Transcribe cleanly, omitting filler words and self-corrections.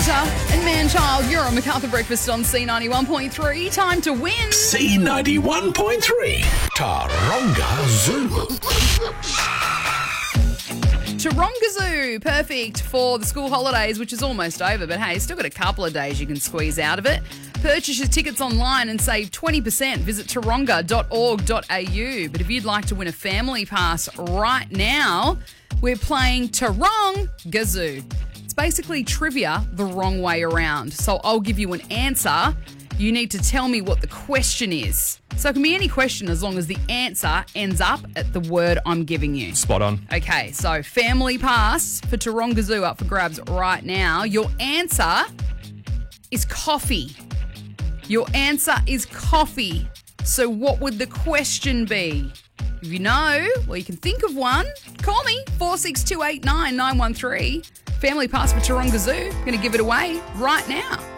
and Man-Child, you're on MacArthur Breakfast on C91.3. Time to win. C91.3, Taronga Zoo. Taronga Zoo, perfect for the school holidays, which is almost over, but hey, still got a couple of days you can squeeze out of it. Purchase your tickets online and save 20%. Visit taronga.org.au. But if you'd like to win a family pass right now, we're playing Taronga Zoo. It's basically trivia the wrong way around. So I'll give you an answer. You need to tell me what the question is. So it can be any question as long as the answer ends up at the word I'm giving you. Spot on. Okay, so family pass for Taronga Zoo up for grabs right now. Your answer is coffee. Your answer is coffee. So what would the question be? If you know, well, you can think of one. Call me, 46289 913. Family pass for Taronga Zoo. Going to give it away right now.